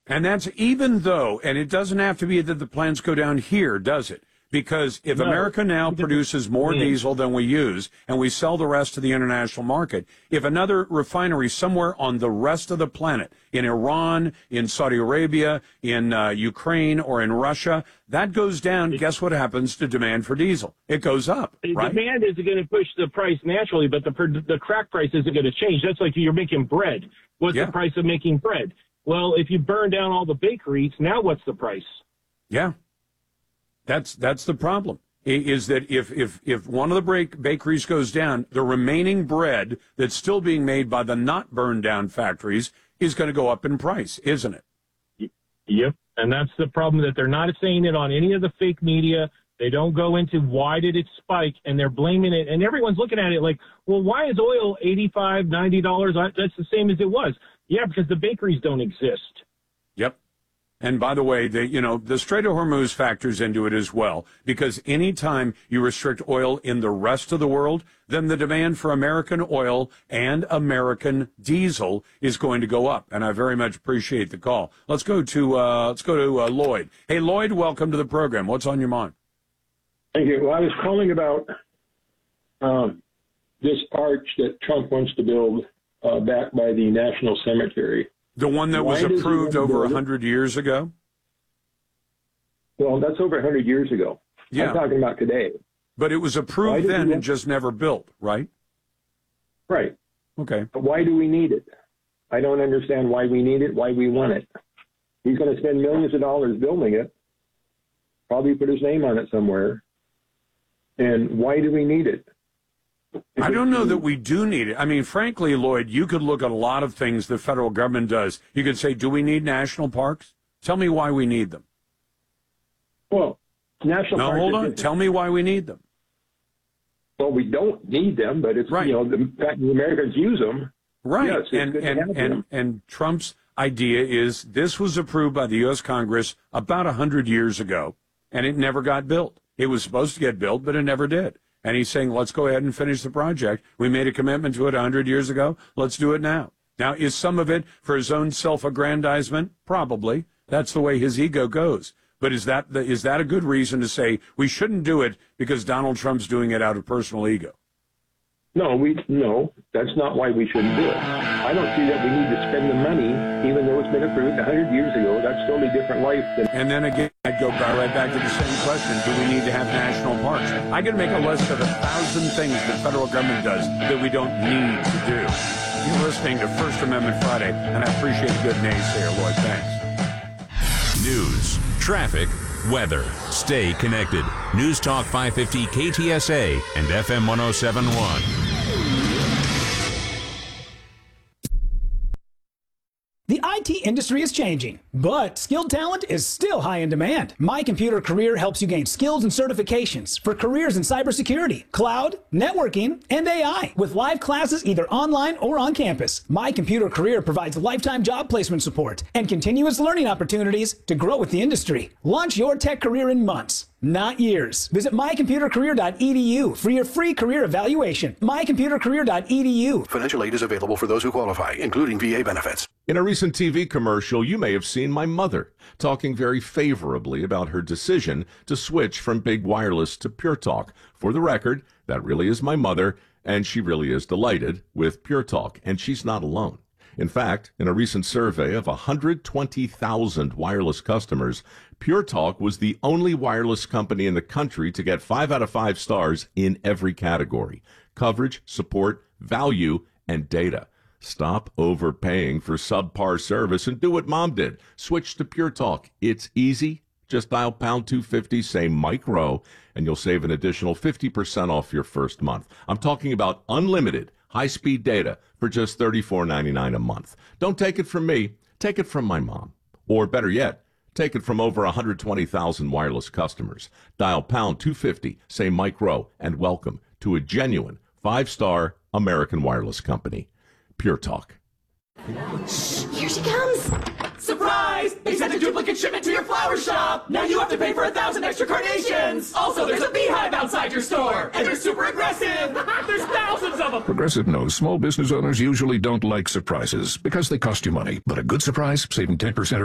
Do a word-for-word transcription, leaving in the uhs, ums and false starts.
And that's even though, and it doesn't have to be that the plants go down here, does it? Because if no, America now produces more yeah. diesel than we use and we sell the rest to the international market, if another refinery somewhere on the rest of the planet, in Iran, in Saudi Arabia, in uh, Ukraine, or in Russia, that goes down, guess what happens to demand for diesel? It goes up, right? Demand isn't going to push the price naturally, but the the crack price isn't going to change. That's like you're making bread. What's yeah. the price of making bread? Well, if you burn down all the bakeries, now what's the price? Yeah. That's that's the problem, is that if, if, if one of the break, bakeries goes down, the remaining bread that's still being made by the not burned down factories is going to go up in price, isn't it? Yep, and that's the problem, that they're not saying it on any of the fake media. They don't go into why did it spike, and they're blaming it, and everyone's looking at it like, well, why is oil eighty-five dollars, ninety dollars? That's the same as it was. Yeah, because the bakeries don't exist. Yep. And by the way, the, you know, the Strait of Hormuz factors into it as well, because anytime you restrict oil in the rest of the world, then the demand for American oil and American diesel is going to go up. And I very much appreciate the call. Let's go to, uh, let's go to uh, Lloyd. Hey, Lloyd, welcome to the program. What's on your mind? Thank you. Well, I was calling about um, this arch that Trump wants to build uh, back by the National Cemetery. The one that Why was approved over one hundred years ago? Well, that's over one hundred years ago. Yeah. I'm talking about today. But it was approved then and just never built, right? Right. Okay. But why do we need it? I don't understand why we need it, why we want it. He's going to spend millions of dollars building it, probably put his name on it somewhere. And why do we need it? I don't know that we do need it. I mean, frankly, Lloyd, you could look at a lot of things the federal government does. You could say, do we need national parks? Tell me why we need them. Well, national no, parks... No, hold on. Tell me why we need them. Well, we don't need them, but it's, right. you know, the fact the Americans use them. Right. Yes, and, and, and, and Trump's idea is this was approved by the U S Congress about one hundred years ago, and it never got built. It was supposed to get built, but it never did. And he's saying, let's go ahead and finish the project. We made a commitment to it one hundred years ago. Let's do it now. Now, is some of it for his own self-aggrandizement? Probably. That's the way his ego goes. But is that the, is that a good reason to say we shouldn't do it because Donald Trump's doing it out of personal ego? No, we no, that's not why we shouldn't do it. I don't see that we need to spend the money, even though it's been approved one hundred years ago. That's totally different life. Than- and then again, I'd go right back to the same question. Do we need to have national parks? I can make a list of a thousand things the federal government does that we don't need to do. You're listening to First Amendment Friday, and I appreciate a good naysayer, Lloyd. Thanks. News, traffic, weather. Stay connected. News Talk five fifty K T S A and F M one oh seven point one. The I T industry is changing, but skilled talent is still high in demand. My Computer Career helps you gain skills and certifications for careers in cybersecurity, cloud, networking, and A I with live classes either online or on campus. My Computer Career provides lifetime job placement support and continuous learning opportunities to grow with the industry. Launch your tech career in months, not years. Visit my computer career dot e d u for your free career evaluation. my computer career dot e d u. Financial aid is available for those who qualify, including V A benefits. In a recent T V commercial, you may have seen my mother talking very favorably about her decision to switch from Big Wireless to Pure Talk. For the record, that really is my mother, and she really is delighted with Pure Talk, and she's not alone. In fact, in a recent survey of one hundred twenty thousand wireless customers, Pure Talk was the only wireless company in the country to get five out of five stars in every category: coverage, support, value, and data. Stop overpaying for subpar service and do what Mom did. Switch to Pure Talk. It's easy. Just dial pound two fifty, say Mike Rowe, and you'll save an additional fifty percent off your first month. I'm talking about unlimited high-speed data for just thirty-four ninety-nine a month. Don't take it from me. Take it from my mom. Or better yet, take it from over one hundred twenty thousand wireless customers. Dial pound two fifty, say Mike Rowe, and welcome to a genuine five-star American wireless company. Pure Talk. Shh, here she comes. Surprise! They sent a duplicate shipment to your flower shop. Now you have to pay for a thousand extra carnations. Also, there's a beehive outside your store, and they're super aggressive. There's thousands of them. Progressive knows small business owners usually don't like surprises because they cost you money. But a good surprise, saving ten percent